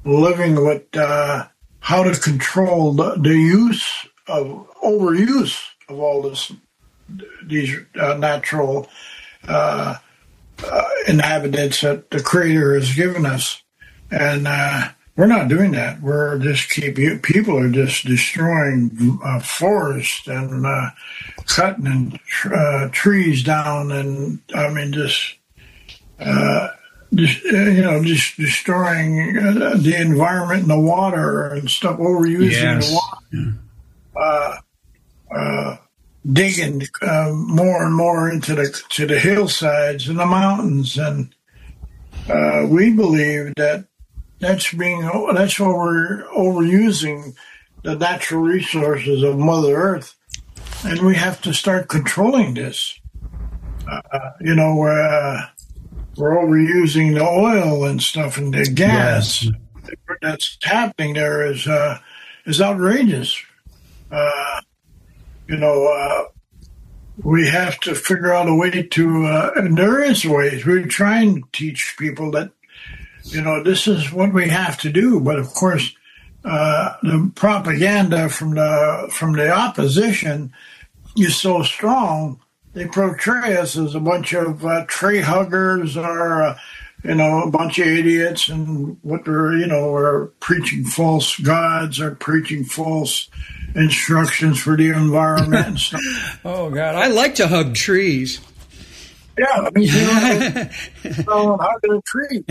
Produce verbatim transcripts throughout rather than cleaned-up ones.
living with uh, how to control the, the use of overuse of all this these uh, natural uh, uh, inhabitants that the Creator has given us, and uh, we're not doing that. We're just keep people are just destroying uh, forests and uh, cutting uh, trees down, and I mean just. Uh, Just, you know, just destroying uh, the environment and the water and stuff, overusing yes. the water, uh, uh, digging uh, more and more into the to the hillsides and the mountains, and uh, we believe that that's being that's over overusing the natural resources of Mother Earth, and we have to start controlling this. Uh, you know, uh, we're overusing the oil and stuff and the gas. Yes. That's happening there is uh, is outrageous. Uh, you know, uh, we have to figure out a way to, uh, and there is ways. We're trying to teach people that, you know, this is what we have to do. But of course, uh, the propaganda from the from the opposition is so strong. They portray us as a bunch of uh, tree huggers or, uh, you know, a bunch of idiots, and what they're, you know, are preaching false gods or preaching false instructions for the environment and stuff. Oh, God. I like to hug trees. Yeah, I mean, you know, you know hugging a tree.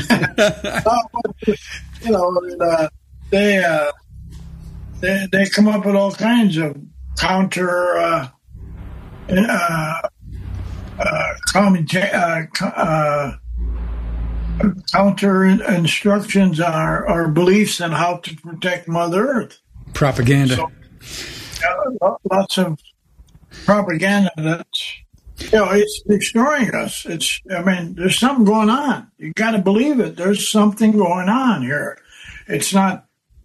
You know, and, uh, they, uh, they, they come up with all kinds of counter, uh, Uh, uh, commenta- uh, uh, counter instructions on our, our beliefs on how to protect Mother Earth. Propaganda. So, uh, lots of propaganda that's, you know, it's destroying us. It's, I mean, there's something going on. You got to believe it. There's something going on here. It's not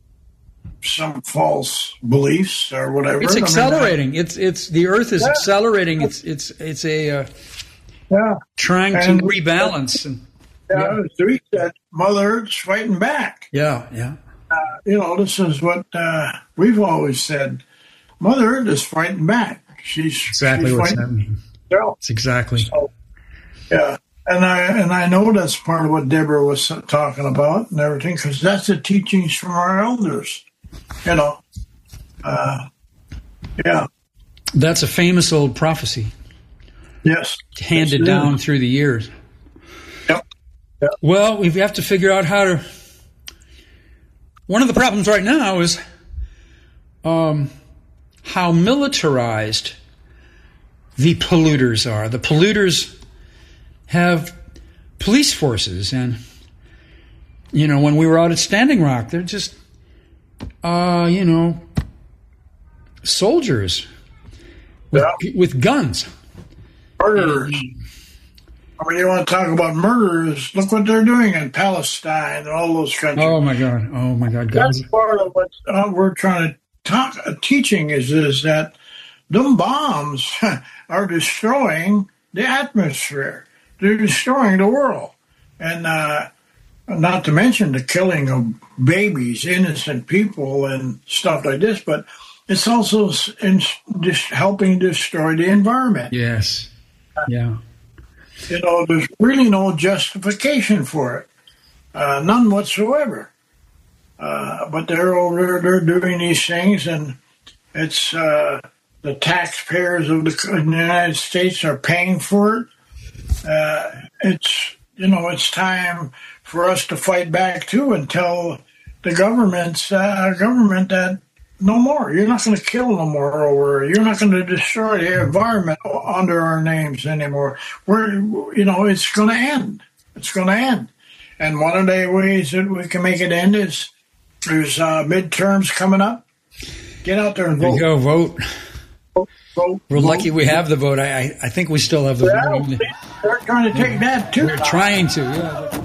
some false beliefs or whatever. It's accelerating. I mean, it's it's the Earth is yeah. accelerating. It's it's it's a uh, yeah trying and, to rebalance. And, yeah, yeah. That Mother Earth's fighting back. Yeah, yeah. Uh, you know, this is what uh, we've always said. Mother Earth is fighting back. She's exactly she's what's fighting happening. herself. It's exactly. So, yeah, and I and I know that's part of what Deborah was talking about and everything, because that's the teachings from our elders. You know, uh, yeah. That's a famous old prophecy. Yes. Handed down through the years. Yep. Yep. Well, we have to figure out how to. One of the problems right now is um, how militarized the polluters are. The polluters have police forces, and you know, when we were out at Standing Rock, they're just. Uh, you know, soldiers with, yeah. with guns. Murderers. I mean, you want to talk about murderers? Look what they're doing in Palestine and all those countries. Oh, my God. Oh, my God. God. That's part of what uh, we're trying to talk, uh, teaching is, is that them bombs are destroying the atmosphere. They're destroying the world. And, uh, not to mention the killing of babies, innocent people, and stuff like this, but it's also in, just helping destroy the environment. Yes. Yeah. You know, there's really no justification for it, uh, none whatsoever. Uh, but they're over there, they're doing these things, and it's uh, the taxpayers of the United States are paying for it. Uh, it's you know, it's time for us to fight back too and tell the governments, uh, government that no more. You're not going to kill no more over. You're not going to destroy the environment under our names anymore. We're, you know, it's going to end. It's going to end. And one of the ways that we can make it end is there's uh, midterms coming up. Get out there and vote. There you go, vote. Vote, vote We're vote. lucky we have the vote. I, I think we still have the Yeah, vote. they're trying to take that too. We're trying to, yeah.